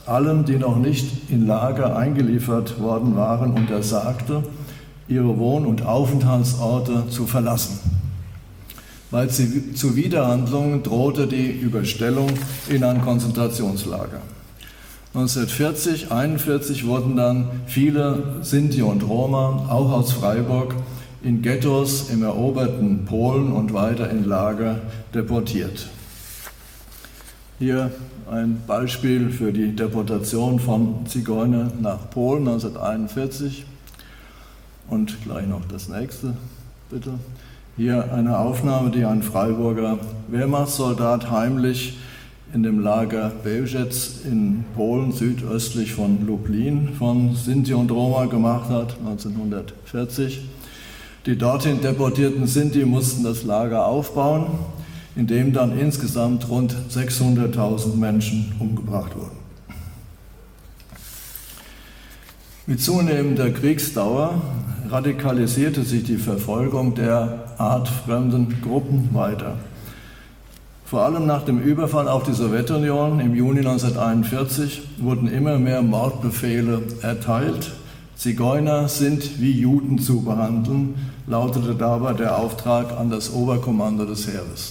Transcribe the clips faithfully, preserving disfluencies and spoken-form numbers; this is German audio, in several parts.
allen, die noch nicht in Lager eingeliefert worden waren, untersagte, ihre Wohn- und Aufenthaltsorte zu verlassen. Bei Zuwiderhandlungen drohte die Überstellung in ein Konzentrationslager. neunzehnhundertvierzig, einundvierzig wurden dann viele Sinti und Roma, auch aus Freiburg, in Ghettos im eroberten Polen und weiter in Lager deportiert. Hier ein Beispiel für die Deportation von Zigeunern nach Polen neunzehnhunderteinundvierzig. Und gleich noch das nächste, bitte. Hier eine Aufnahme, die ein Freiburger Wehrmachtssoldat heimlich in dem Lager Bełżec in Polen, südöstlich von Lublin, von Sinti und Roma gemacht hat, neunzehnhundertvierzig. Die dorthin deportierten Sinti mussten das Lager aufbauen, in dem dann insgesamt rund sechshunderttausend Menschen umgebracht wurden. Mit zunehmender Kriegsdauer radikalisierte sich die Verfolgung der artfremden Gruppen weiter. Vor allem nach dem Überfall auf die Sowjetunion im Juni neunzehnhunderteinundvierzig wurden immer mehr Mordbefehle erteilt. Zigeuner sind wie Juden zu behandeln, lautete dabei der Auftrag an das Oberkommando des Heeres.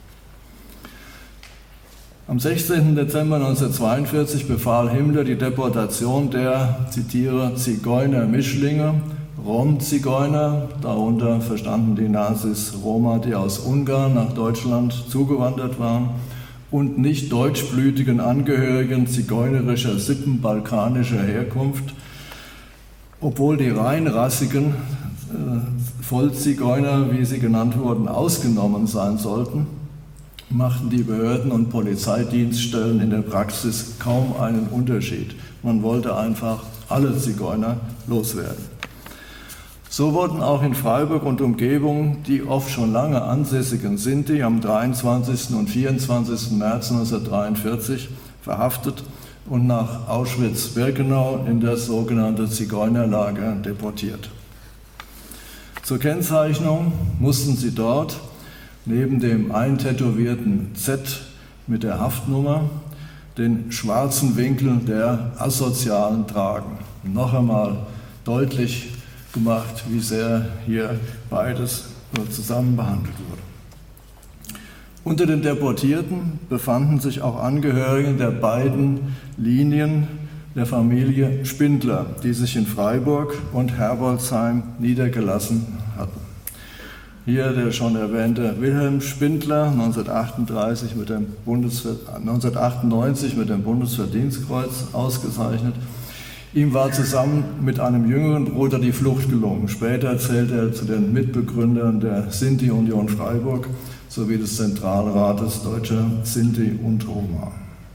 Am sechzehnten Dezember neunzehnhundertzweiundvierzig befahl Himmler die Deportation der, zitiere, Zigeuner-Mischlinge, Rom-Zigeuner, darunter verstanden die Nazis Roma, die aus Ungarn nach Deutschland zugewandert waren, und nicht deutschblütigen Angehörigen zigeunerischer Sippen balkanischer Herkunft, obwohl die reinrassigen äh, Vollzigeuner, wie sie genannt wurden, ausgenommen sein sollten, machten die Behörden und Polizeidienststellen in der Praxis kaum einen Unterschied. Man wollte einfach alle Zigeuner loswerden. So wurden auch in Freiburg und Umgebung die oft schon lange ansässigen Sinti am dreiundzwanzigsten und vierundzwanzigsten März neunzehnhundertdreiundvierzig verhaftet und nach Auschwitz-Birkenau in das sogenannte Zigeunerlager deportiert. Zur Kennzeichnung mussten sie dort neben dem eintätowierten Z mit der Haftnummer den schwarzen Winkel der Asozialen tragen. Noch einmal deutlich gemacht, wie sehr hier beides zusammen behandelt wurde. Unter den Deportierten befanden sich auch Angehörige der beiden Linien der Familie Spindler, die sich in Freiburg und Herbolzheim niedergelassen hatten. Hier der schon erwähnte Wilhelm Spindler, neunzehnhundertachtunddreißig mit dem Bundesver- neunzehnhundertachtundneunzig mit dem Bundesverdienstkreuz ausgezeichnet. Ihm war zusammen mit einem jüngeren Bruder die Flucht gelungen. Später zählte er zu den Mitbegründern der Sinti-Union Freiburg sowie des Zentralrates Deutscher Sinti und Roma.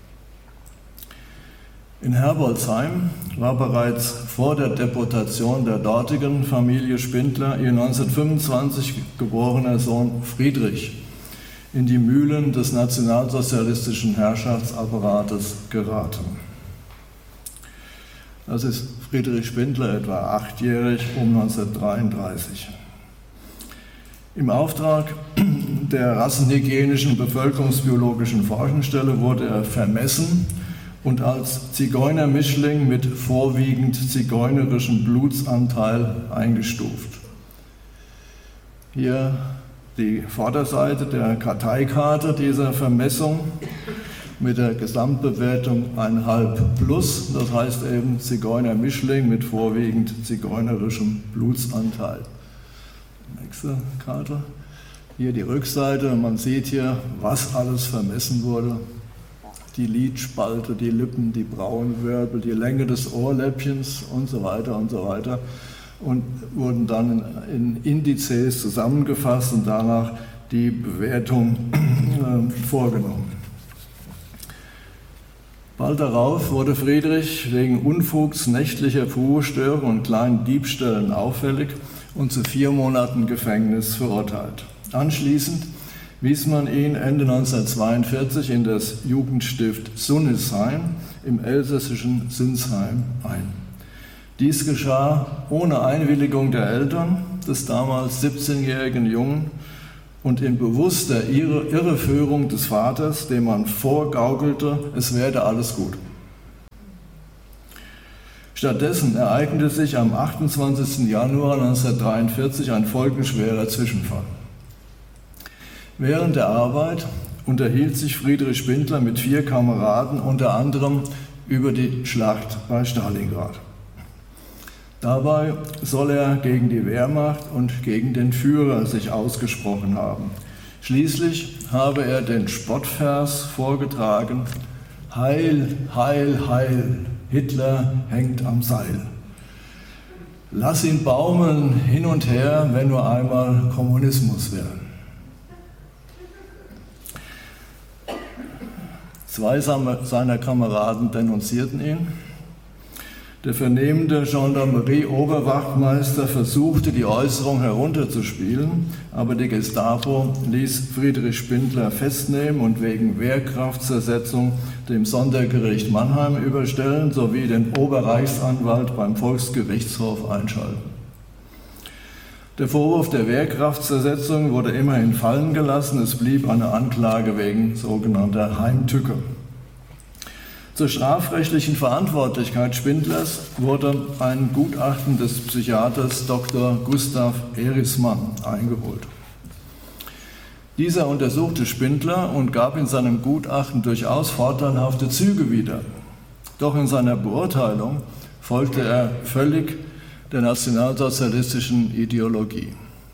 In Herbolzheim war bereits vor der Deportation der dortigen Familie Spindler ihr neunzehnhundertfünfundzwanzig geborener Sohn Friedrich in die Mühlen des nationalsozialistischen Herrschaftsapparates geraten. Das ist Friedrich Spindler, etwa achtjährig, um neunzehnhundertdreiunddreißig. Im Auftrag der rassenhygienischen bevölkerungsbiologischen Forschungsstelle wurde er vermessen und als Zigeunermischling mit vorwiegend zigeunerischem Blutsanteil eingestuft. Hier die Vorderseite der Karteikarte dieser Vermessung mit der Gesamtbewertung ein Halb plus, das heißt eben Zigeunermischling mit vorwiegend zigeunerischem Blutsanteil. Nächste Karte. Hier die Rückseite, man sieht hier, was alles vermessen wurde. Die Lidspalte, die Lippen, die Brauenwirbel, die Länge des Ohrläppchens und so weiter und so weiter und wurden dann in Indizes zusammengefasst und danach die Bewertung äh, vorgenommen. Bald darauf wurde Friedrich wegen Unfugs, nächtlicher Ruhestörung und kleinen Diebstählen auffällig und zu vier Monaten Gefängnis verurteilt. Anschließend wies man ihn Ende neunzehnhundertzweiundvierzig in das Jugendstift Sunnisheim im elsässischen Sinsheim ein. Dies geschah ohne Einwilligung der Eltern des damals siebzehnjährigen Jungen und in bewusster Irreführung des Vaters, dem man vorgaukelte, es werde alles gut. Stattdessen ereignete sich am achtundzwanzigsten Januar neunzehnhundertdreiundvierzig ein folgenschwerer Zwischenfall. Während der Arbeit unterhielt sich Friedrich Spindler mit vier Kameraden unter anderem über die Schlacht bei Stalingrad. Dabei soll er gegen die Wehrmacht und gegen den Führer sich ausgesprochen haben. Schließlich habe er den Spottvers vorgetragen: Heil, heil, heil, Hitler hängt am Seil. Lass ihn baumeln hin und her, wenn nur einmal Kommunismus wäre. Zwei seiner Kameraden denunzierten ihn. Der vernehmende Gendarmerie-Oberwachtmeister versuchte, die Äußerung herunterzuspielen, aber die Gestapo ließ Friedrich Spindler festnehmen und wegen Wehrkraftzersetzung dem Sondergericht Mannheim überstellen sowie den Oberreichsanwalt beim Volksgerichtshof einschalten. Der Vorwurf der Wehrkraftzersetzung wurde immerhin fallen gelassen, es blieb eine Anklage wegen sogenannter Heimtücke. Zur strafrechtlichen Verantwortlichkeit Spindlers wurde ein Gutachten des Psychiaters Doktor Gustav Erismann eingeholt. Dieser untersuchte Spindler und gab in seinem Gutachten durchaus vorteilhafte Züge wieder. Doch in seiner Beurteilung folgte er völlig der nationalsozialistischen Ideologie.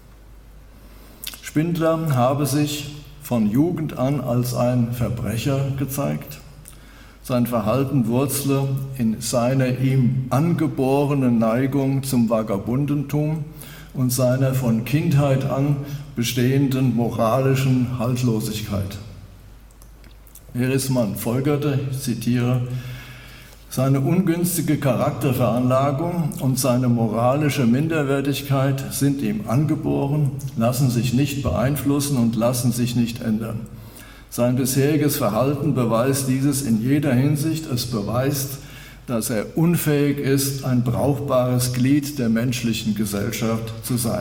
Spindler habe sich von Jugend an als ein Verbrecher gezeigt. Sein Verhalten wurzle in seiner ihm angeborenen Neigung zum Vagabundentum und seiner von Kindheit an bestehenden moralischen Haltlosigkeit. Erismann folgerte, ich zitiere, seine ungünstige Charakterveranlagung und seine moralische Minderwertigkeit sind ihm angeboren, lassen sich nicht beeinflussen und lassen sich nicht ändern. Sein bisheriges Verhalten beweist dieses in jeder Hinsicht. Es beweist, dass er unfähig ist, ein brauchbares Glied der menschlichen Gesellschaft zu sein.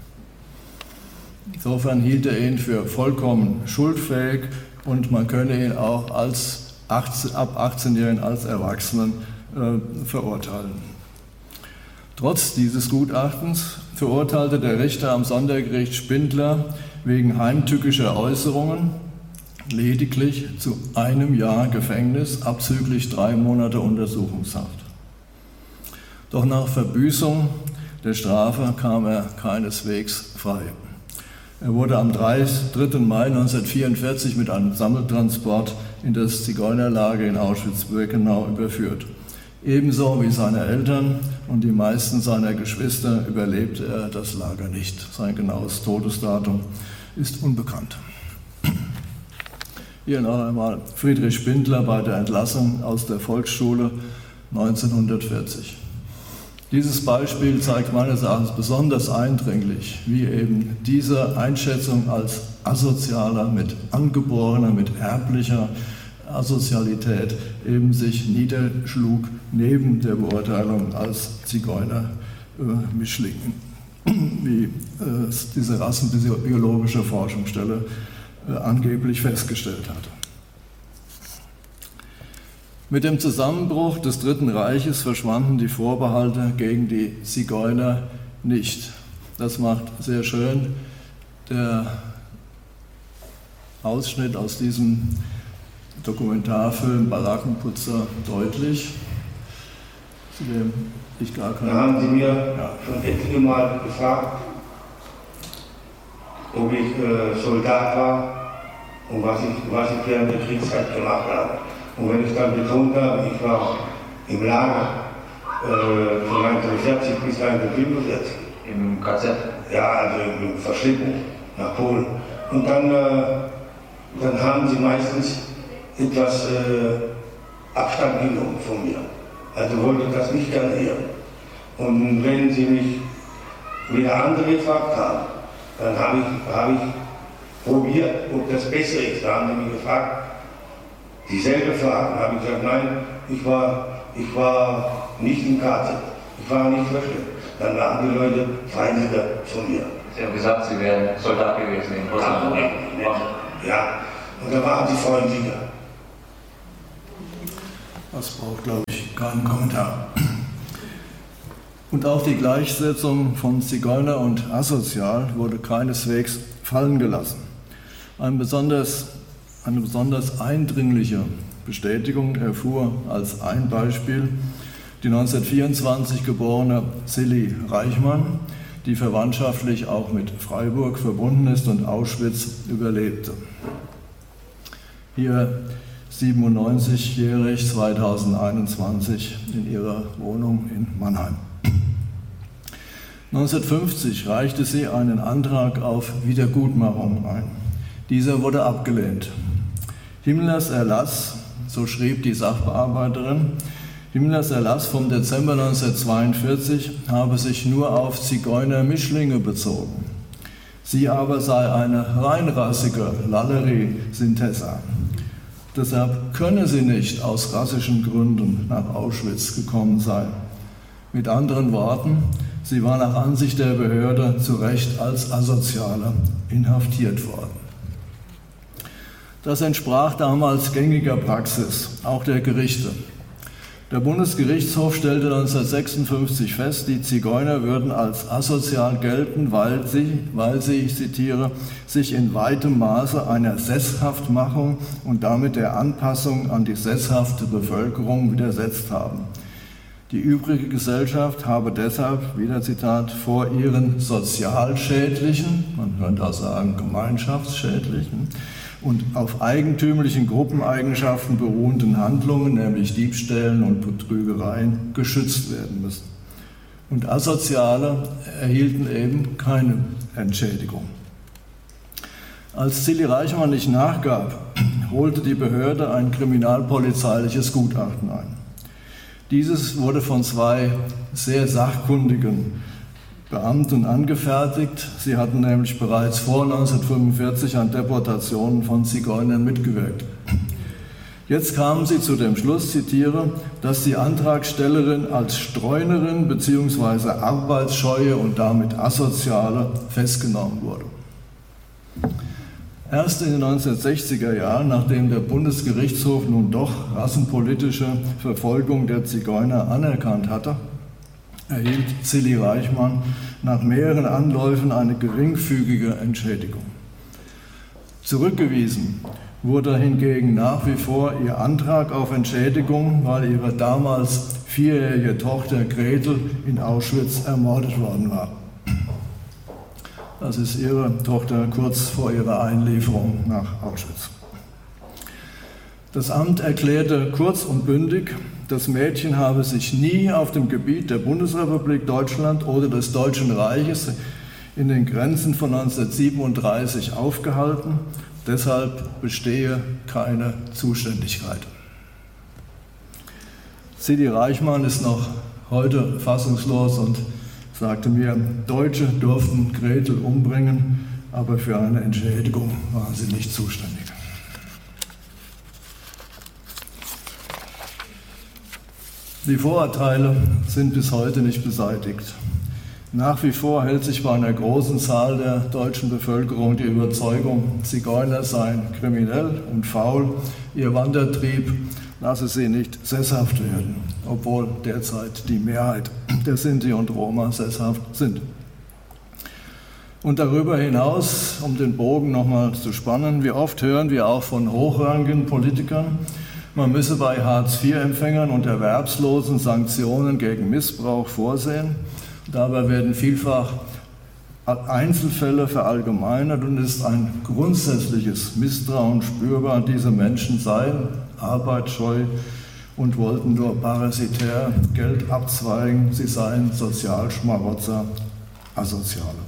Insofern hielt er ihn für vollkommen schuldfähig und man könne ihn auch als achtzehn, ab achtzehnjährigen als Erwachsenen äh, verurteilen. Trotz dieses Gutachtens verurteilte der Richter am Sondergericht Spindler wegen heimtückischer Äußerungen lediglich zu einem Jahr Gefängnis, abzüglich drei Monate Untersuchungshaft. Doch nach Verbüßung der Strafe kam er keineswegs frei. Er wurde am dritten Mai neunzehnhundertvierundvierzig mit einem Sammeltransport in das Zigeunerlager in Auschwitz-Birkenau überführt. Ebenso wie seine Eltern und die meisten seiner Geschwister überlebte er das Lager nicht. Sein genaues Todesdatum ist unbekannt. Hier noch einmal Friedrich Spindler bei der Entlassung aus der Volksschule neunzehnhundertvierzig. Dieses Beispiel zeigt meines Erachtens besonders eindringlich, wie eben diese Einschätzung als Asozialer mit angeborener, mit erblicher Asozialität eben sich niederschlug neben der Beurteilung als Zigeuner-Mischling, äh, wie äh, diese rassenbiologische Forschungsstelle angeblich festgestellt hatte. Mit dem Zusammenbruch des Dritten Reiches verschwanden die Vorbehalte gegen die Zigeuner nicht. Das macht sehr schön der Ausschnitt aus diesem Dokumentarfilm Barackenputzer deutlich, zu dem ich gar keine... Da haben Sie mir ja. schon etliche Mal gefragt, ob ich äh, Soldat war und was ich, was ich während der Kriegszeit gemacht habe. Und wenn ich dann betont habe, ich war im Lager äh, von neunzehnhundertvierzig bis neunzehnhundertfünfundvierzig. Im K Z? Ja, also im Verschleppen nach Polen. Und dann, äh, dann haben sie meistens etwas äh, Abstand genommen von mir. Also wollte das nicht gerne hören. Und wenn sie mich wieder andere gefragt haben, dann habe ich, hab ich probiert, ob das besser ist. Da haben sie mich gefragt, dieselbe Frage. Da habe ich gesagt, nein, ich war, ich war nicht im K Z, ich war nicht verschleppt. Dann waren die Leute Feinde von mir. Sie haben gesagt, Sie wären Soldat gewesen in Russland. Ja, ja, und da waren sie freundlicher. Das braucht, glaube ich, keinen Kommentar. Und auch die Gleichsetzung von Zigeuner und asozial wurde keineswegs fallen gelassen. Ein besonders, eine besonders eindringliche Bestätigung erfuhr als ein Beispiel die neunzehnhundertvierundzwanzig geborene Zilli Reichmann, die verwandtschaftlich auch mit Freiburg verbunden ist und Auschwitz überlebte. Hier siebenundneunzigjährig, zweitausendeinundzwanzig in ihrer Wohnung in Mannheim. neunzehnhundertfünfzig reichte sie einen Antrag auf Wiedergutmachung ein. Dieser wurde abgelehnt. Himmlers Erlass, so schrieb die Sachbearbeiterin, Himmlers Erlass vom Dezember neunzehnhundertzweiundvierzig habe sich nur auf Zigeuner-Mischlinge bezogen. Sie aber sei eine reinrassige Lallerie-Synthesa. Deshalb könne sie nicht aus rassischen Gründen nach Auschwitz gekommen sein. Mit anderen Worten, sie war nach Ansicht der Behörde zu Recht als Asoziale inhaftiert worden. Das entsprach damals gängiger Praxis, auch der Gerichte. Der Bundesgerichtshof stellte neunzehnhundertsechsundfünfzig fest, die Zigeuner würden als asozial gelten, weil sie, weil sie, ich zitiere, sich in weitem Maße einer Sesshaftmachung und damit der Anpassung an die sesshafte Bevölkerung widersetzt haben. Die übrige Gesellschaft habe deshalb, wieder Zitat, vor ihren sozialschädlichen, man könnte auch sagen gemeinschaftsschädlichen, und auf eigentümlichen Gruppeneigenschaften beruhenden Handlungen, nämlich Diebstählen und Betrügereien, geschützt werden müssen. Und Asoziale erhielten eben keine Entschädigung. Als Zilli Reichmann nicht nachgab, holte die Behörde ein kriminalpolizeiliches Gutachten ein. Dieses wurde von zwei sehr sachkundigen Beamten angefertigt. Sie hatten nämlich bereits vor neunzehnhundertfünfundvierzig an Deportationen von Zigeunern mitgewirkt. Jetzt kamen sie zu dem Schluss, zitiere, dass die Antragstellerin als Streunerin bzw. arbeitsscheue und damit Asoziale festgenommen wurde. Erst in den neunzehnhundertsechziger Jahren, nachdem der Bundesgerichtshof nun doch rassenpolitische Verfolgung der Zigeuner anerkannt hatte, erhielt Zilli Reichmann nach mehreren Anläufen eine geringfügige Entschädigung. Zurückgewiesen wurde hingegen nach wie vor ihr Antrag auf Entschädigung, weil ihre damals vierjährige Tochter Gretel in Auschwitz ermordet worden war. Das ist ihre Tochter kurz vor ihrer Einlieferung nach Auschwitz. Das Amt erklärte kurz und bündig, das Mädchen habe sich nie auf dem Gebiet der Bundesrepublik Deutschland oder des Deutschen Reiches in den Grenzen von neunzehnhundertsiebenunddreißig aufgehalten, deshalb bestehe keine Zuständigkeit. Zilli Reichmann ist noch heute fassungslos und sagte mir, Deutsche durften Gretel umbringen, aber für eine Entschädigung waren sie nicht zuständig. Die Vorurteile sind bis heute nicht beseitigt. Nach wie vor hält sich bei einer großen Zahl der deutschen Bevölkerung die Überzeugung, Zigeuner seien kriminell und faul, ihr Wandertrieb lasse sie nicht sesshaft werden, obwohl derzeit die Mehrheit der Sinti und Roma sesshaft sind. Und darüber hinaus, um den Bogen nochmal zu spannen, wie oft hören wir auch von hochrangigen Politikern, man müsse bei Hartz vier Empfängern und Erwerbslosen Sanktionen gegen Missbrauch vorsehen. Dabei werden vielfach Einzelfälle verallgemeinert und ist ein grundsätzliches Misstrauen spürbar. Diese Menschen seien arbeitsscheu und wollten nur parasitär Geld abzweigen. Sie seien Sozialschmarotzer, Asoziale.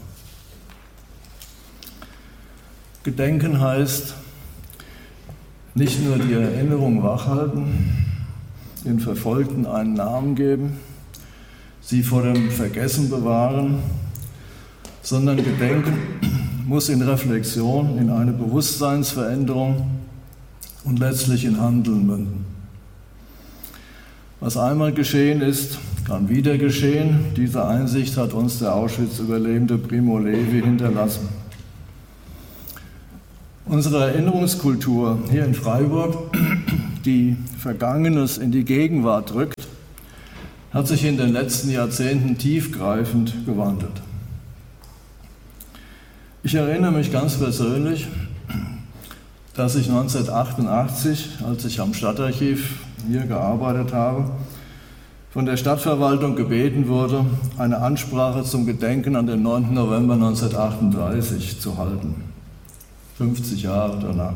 Gedenken heißt, nicht nur die Erinnerung wachhalten, den Verfolgten einen Namen geben, sie vor dem Vergessen bewahren, sondern Gedenken muss in Reflexion, in eine Bewusstseinsveränderung und letztlich in Handeln münden. Was einmal geschehen ist, kann wieder geschehen. Diese Einsicht hat uns der Auschwitz-Überlebende Primo Levi hinterlassen. Unsere Erinnerungskultur hier in Freiburg, die Vergangenes in die Gegenwart rückt, hat sich in den letzten Jahrzehnten tiefgreifend gewandelt. Ich erinnere mich ganz persönlich, dass ich neunzehnhundertachtundachtzig, als ich am Stadtarchiv hier gearbeitet habe, von der Stadtverwaltung gebeten wurde, eine Ansprache zum Gedenken an den neunten November neunzehnhundertachtunddreißig zu halten, fünfzig Jahre danach.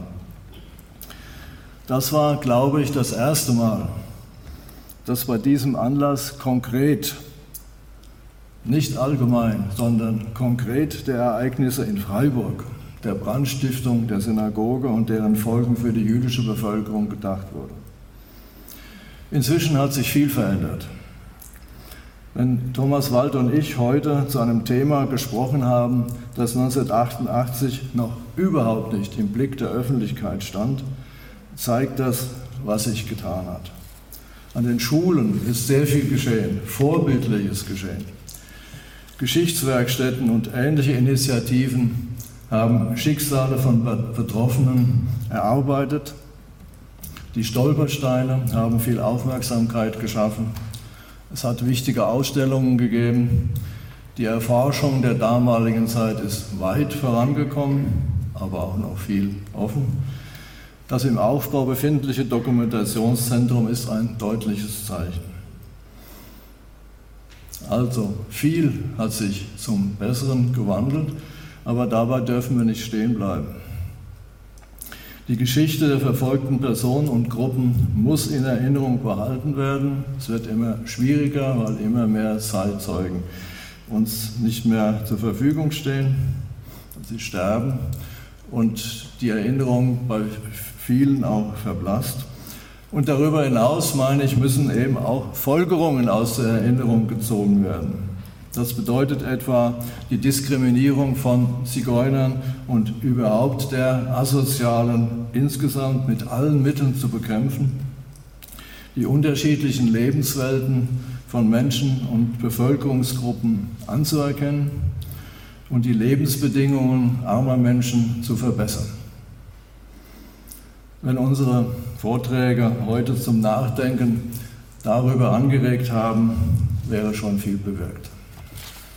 Das war, glaube ich, das erste Mal, dass bei diesem Anlass konkret, nicht allgemein, sondern konkret der Ereignisse in Freiburg, der Brandstiftung der Synagoge und deren Folgen für die jüdische Bevölkerung gedacht wurde. Inzwischen hat sich viel verändert. Wenn Thomas Wald und ich heute zu einem Thema gesprochen haben, das neunzehnhundertachtundachtzig noch überhaupt nicht im Blick der Öffentlichkeit stand, zeigt das, was sich getan hat. An den Schulen ist sehr viel geschehen, Vorbildliches geschehen. Geschichtswerkstätten und ähnliche Initiativen haben Schicksale von Betroffenen erarbeitet. Die Stolpersteine haben viel Aufmerksamkeit geschaffen. Es hat wichtige Ausstellungen gegeben. Die Erforschung der damaligen Zeit ist weit vorangekommen, aber auch noch viel offen. Das im Aufbau befindliche Dokumentationszentrum ist ein deutliches Zeichen. Also, viel hat sich zum Besseren gewandelt, aber dabei dürfen wir nicht stehen bleiben. Die Geschichte der verfolgten Personen und Gruppen muss in Erinnerung behalten werden. Es wird immer schwieriger, weil immer mehr Zeitzeugen uns nicht mehr zur Verfügung stehen. Sie sterben und die Erinnerung bei vielen auch verblasst. Und darüber hinaus, meine ich, müssen eben auch Folgerungen aus der Erinnerung gezogen werden. Das bedeutet etwa die Diskriminierung von Zigeunern und überhaupt der Asozialen insgesamt mit allen Mitteln zu bekämpfen, die unterschiedlichen Lebenswelten von Menschen und Bevölkerungsgruppen anzuerkennen und die Lebensbedingungen armer Menschen zu verbessern. Wenn unsere Vorträge heute zum Nachdenken darüber angeregt haben, wäre schon viel bewirkt.